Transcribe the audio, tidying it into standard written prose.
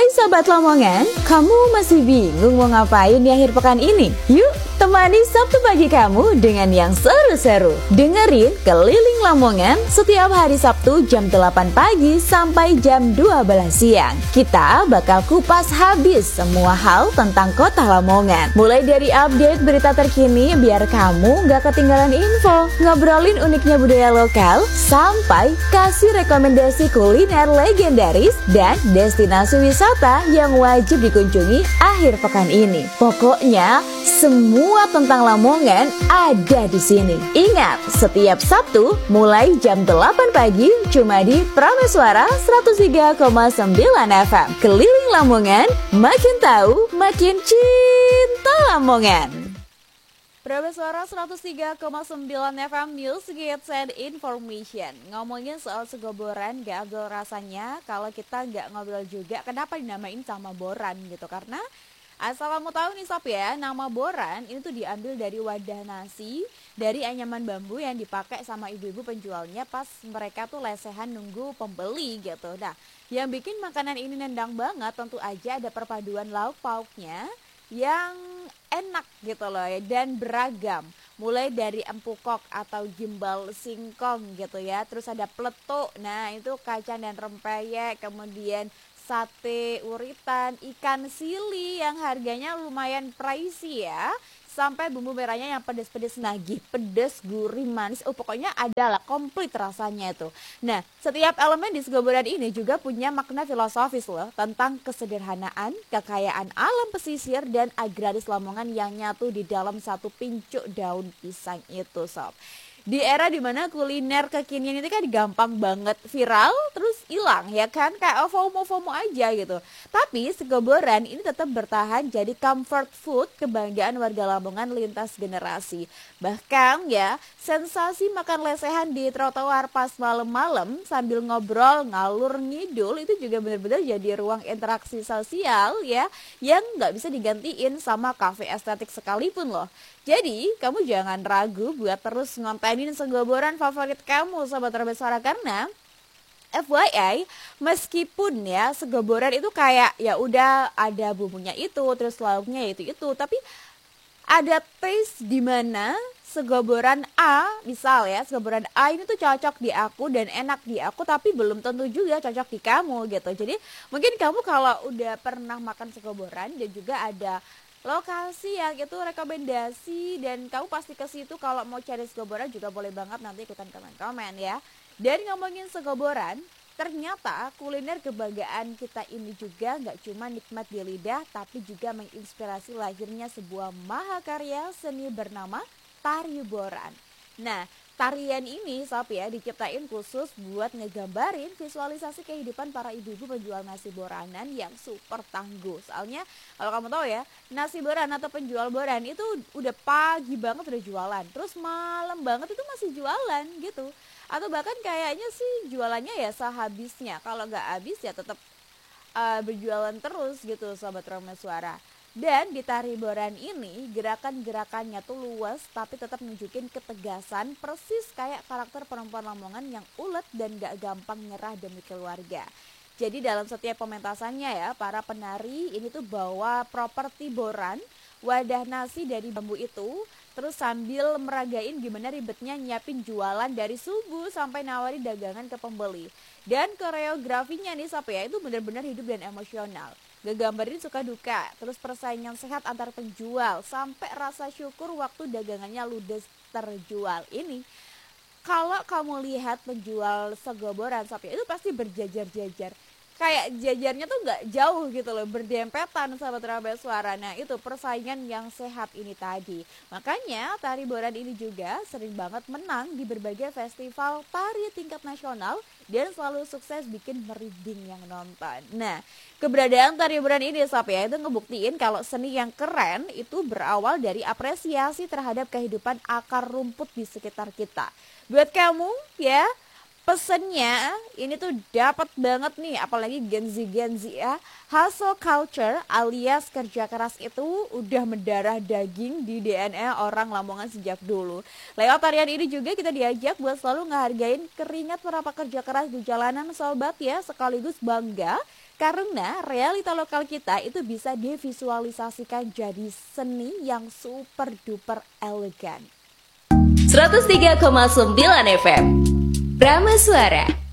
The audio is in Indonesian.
Hai Sobat Lamongan, kamu masih bingung mau ngapain di akhir pekan ini? Yuk, temani Sabtu pagi kamu dengan yang seru-seru. Dengerin Keliling Lamongan setiap hari Sabtu jam 8 pagi sampai jam 12 siang. Kita bakal kupas habis semua hal tentang kota Lamongan. Mulai dari update berita terkini biar kamu gak ketinggalan info, ngobrolin uniknya budaya lokal, sampai kasih rekomendasi kuliner legendaris dan destinasi wisata yang wajib dikunjungi akhir pekan ini. Pokoknya semua tentang Lamongan ada di sini. Ingat, setiap Sabtu mulai jam 8 pagi cuma di Prameswara 103,9 FM. Keliling Lamongan, makin tahu, makin cinta Lamongan. Prameswara 103,9 FM News, Gets and Information. Ngomongin soal segoboran, gak abdul rasanya kalau kita gak ngobrol juga kenapa dinamain sama boran gitu. Karena asal kamu tahu nih Sob ya, nama boran ini tuh diambil dari wadah nasi dari anyaman bambu yang dipakai sama ibu-ibu penjualnya pas mereka tuh lesehan nunggu pembeli gitu. Nah, yang bikin makanan ini nendang banget tentu aja ada perpaduan lauk pauknya yang enak gitu loh ya, dan beragam. Mulai dari empukok atau gimbal singkong gitu ya, terus ada peletuk, nah itu kacang dan rempeyek, kemudian sate uritan, ikan sili yang harganya lumayan pricey ya, sampai bumbu merahnya yang pedes-pedes nagih, pedes, gurih, manis, pokoknya adalah komplit rasanya itu. Nah, setiap elemen di segoboran ini juga punya makna filosofis loh, tentang kesederhanaan, kekayaan alam pesisir, dan agraris Lamongan yang nyatu di dalam satu pincuk daun pisang itu Sob. Di era dimana kuliner kekinian itu kan gampang banget viral terus hilang ya kan, kayak FOMO aja gitu. Tapi segoboran ini tetap bertahan jadi comfort food kebanggaan warga Lamongan lintas generasi. Bahkan ya, sensasi makan lesehan di trotoar pas malam-malam sambil ngobrol ngalur ngidul itu juga benar-benar jadi ruang interaksi sosial ya, yang nggak bisa digantiin sama kafe estetik sekalipun loh. Jadi, kamu jangan ragu buat terus ngontenin segoboran favorit kamu, Sobat Prameswara, karena FYI, meskipun ya segoboran itu kayak ya udah ada bumbunya itu, terus lauknya itu, tapi ada taste di mana segoboran A, misal ya, segoboran A ini tuh cocok di aku dan enak di aku, tapi belum tentu juga cocok di kamu gitu. Jadi, mungkin kamu kalau udah pernah makan segoboran dan juga ada lokasi yang itu rekomendasi dan kamu pasti ke situ kalau mau cari segoboran juga boleh banget nanti ikutan komen ya. Dan ngomongin segoboran, ternyata kuliner kebanggaan kita ini juga nggak cuma nikmat di lidah tapi juga menginspirasi lahirnya sebuah mahakarya seni bernama tari boran. Nah, tarian ini Sob ya diciptain khusus buat ngegambarin visualisasi kehidupan para ibu-ibu penjual nasi boranan yang super tangguh. Soalnya kalau kamu tahu ya, nasi boran atau penjual boran itu udah pagi banget udah jualan, terus malam banget itu masih jualan gitu. Atau bahkan kayaknya sih jualannya ya sehabisnya, kalau nggak habis ya tetap berjualan terus gitu Sobat Prameswara. Dan di tari boran ini gerakan-gerakannya tuh luas tapi tetap nunjukin ketegasan persis kayak karakter perempuan Lamongan yang ulet dan gak gampang nyerah demi keluarga. Jadi dalam setiap pementasannya ya, para penari ini tuh bawa properti boran, wadah nasi dari bambu itu, terus sambil meragain gimana ribetnya nyiapin jualan dari subuh sampai nawari dagangan ke pembeli. Dan koreografinya nih Sob ya, itu benar-benar hidup dan emosional. Ngegambarin suka duka, terus persaingan sehat antar penjual, sampai rasa syukur waktu dagangannya ludes terjual. Ini kalau kamu lihat penjual segoboran Sob ya, itu pasti berjajar-jajar. Kayak jajarnya tuh gak jauh gitu loh, berdempetan Sobat Prameswara. Nah itu persaingan yang sehat ini tadi. Makanya tari boran ini juga sering banget menang di berbagai festival tari tingkat nasional dan selalu sukses bikin merinding yang nonton. Nah, keberadaan tari boran ini Sob ya, itu ngebuktiin kalau seni yang keren itu berawal dari apresiasi terhadap kehidupan akar rumput di sekitar kita. Buat kamu ya, pesennya ini tuh dapat banget nih, apalagi Gen Z ya. Hustle culture alias kerja keras itu udah mendarah daging di DNA orang Lamongan sejak dulu. Lewat tarian ini juga kita diajak buat selalu ngehargain keringat para pekerja keras di jalanan Sobat ya, sekaligus bangga Karena realita lokal kita itu bisa divisualisasikan jadi seni yang super duper elegan. 103,9 FM Prameswara.